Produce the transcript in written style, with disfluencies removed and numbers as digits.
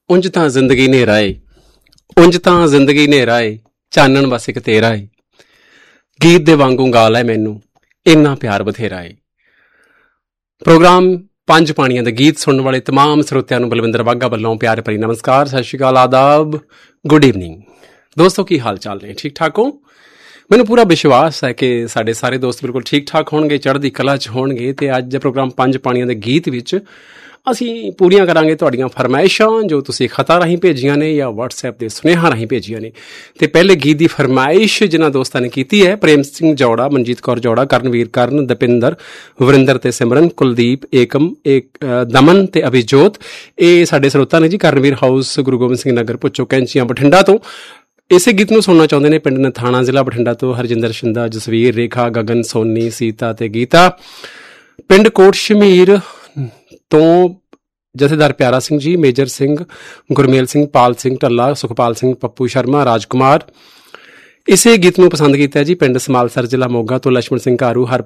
ਉਂਝ ਤਾਂ ਜ਼ਿੰਦਗੀ ਨੇਰਾ ਏ, ਉਂਝ ਤਾਂ ਜ਼ਿੰਦਗੀ ਨੇਰਾ ਏ, ਚਾਨਣ ਬਸ ਇੱਕ ਤੇਰਾ ਏ। ਗੀਤ ਦੇ ਵਾਂਗੂ ਗਾ ਲੈ ਮੈਨੂੰ, ਇੰਨਾ ਪਿਆਰ ਬਥੇਰਾ ਏ। ਪ੍ਰੋਗਰਾਮ ਪੰਜ ਪਾਣੀਆਂ ਦੇ ਗੀਤ ਸੁਣਨ ਵਾਲੇ ਤਮਾਮ ਸਰੋਤਿਆਂ ਨੂੰ ਬਲਵਿੰਦਰ ਵਾਘਾ ਵੱਲੋਂ ਪਿਆਰ ਭਰੀ ਨਮਸਕਾਰ, ਸਤਿ ਸ਼੍ਰੀ ਅਕਾਲ, ਆਦਾਬ, ਗੁੱਡ ਈਵਨਿੰਗ। ਦੋਸਤੋ, ਕੀ ਹਾਲ ਚਾਲ ਨੇ? ਠੀਕ ਠਾਕ ਹੋ? ਮੈਨੂੰ ਪੂਰਾ ਵਿਸ਼ਵਾਸ ਹੈ ਕਿ ਸਾਡੇ ਸਾਰੇ ਦੋਸਤ ਬਿਲਕੁਲ ਠੀਕ ਠਾਕ ਹੋਣਗੇ, ਚੜ੍ਹਦੀ ਕਲਾ 'ਚ ਹੋਣਗੇ। ਅਤੇ ਅੱਜ ਦੇ ਪ੍ਰੋਗਰਾਮ ਪੰਜ ਪਾਣੀਆਂ ਦੇ ਗੀਤ ਵਿੱਚ ਅਸੀਂ ਪੂਰੀਆਂ ਕਰਾਂਗੇ ਤੁਹਾਡੀਆਂ ਫਰਮਾਇਸ਼ਾਂ ਜੋ ਤੁਸੀਂ ਖਤਾਂ ਰਾਹੀਂ ਭੇਜੀਆਂ ਨੇ ਜਾਂ ਵਟਸਐਪ ਦੇ ਸੁਨੇਹਾ ਰਾਹੀਂ ਭੇਜੀਆਂ ਨੇ। ਅਤੇ ਪਹਿਲੇ ਗੀਤ ਦੀ ਫਰਮਾਇਸ਼ ਜਿਨ੍ਹਾਂ ਦੋਸਤਾਂ ਨੇ ਕੀਤੀ ਹੈ, ਪ੍ਰੇਮ ਸਿੰਘ ਜੌੜਾ, ਮਨਜੀਤ ਕੌਰ ਜੌੜਾ, ਕਰਨਵੀਰ ਕਰਨ, ਦਪਿੰਦਰ, ਵਰਿੰਦਰ ਤੇ ਸਿਮਰਨ, ਕੁਲਦੀਪ, ਏਕਮ, ਦਮਨ ਤੇ ਅਭਿਜੋਤ। ਇਹ ਸਾਡੇ ਸਰੋਤਾ ਨੇ ਜੀ, ਕਰਨਵੀਰ ਹਾਊਸ, ਗੁਰੂ ਗੋਬਿੰਦ ਸਿੰਘ ਨਗਰ, ਪੁੱਛੋ ਕੈਂਚੀਆਂ, ਬਠਿੰਡਾ ਤੋਂ। ਇਸੇ ਗੀਤ ਨੂੰ ਸੁਣਨਾ ਚਾਹੁੰਦੇ ਨੇ ਪਿੰਡ ਨਥਾਣਾ, ਜ਼ਿਲ੍ਹਾ ਬਠਿੰਡਾ ਤੋਂ ਹਰਜਿੰਦਰ ਸ਼ਿੰਦਾ, ਜਸਵੀਰ, ਰੇਖਾ, ਗਗਨ, ਸੋਨੀ, ਸੀਤਾ ਤੇ ਗੀਤਾ। ਪਿੰਡ ਕੋਟ ਸ਼ਮੀਰ ਤੋਂ ਜਥੇਦਾਰ ਪਿਆਰਾ ਸਿੰਘ ਜੀ, ਮੇਜਰ ਸਿੰਘ, ਗੁਰਮੇਲ ਸਿੰਘ, ਪਾਲ ਸਿੰਘ ਢੱਲਾ, ਸੁਖਪਾਲ ਸਿੰਘ, ਪੱਪੂ ਸ਼ਰਮਾ, ਰਾਜਕੁਮਾਰ। ਇਸੇ ਗੀਤ ਨੂੰ ਪਸੰਦ ਕੀਤਾ ਜੀ ਪਿੰਡ ਸਮਾਲਸਰ, ਜ਼ਿਲ੍ਹਾ ਮੋਗਾ ਤੋਂ ਲਛਮਣ ਸਿੰਘ ਘਾਰੂ,